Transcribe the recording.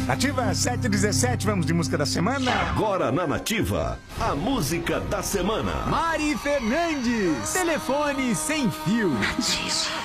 Ativa 717, vamos de música da semana. Agora na Nativa, a música da semana. Mari Fernandes, telefone sem fio. Nativa.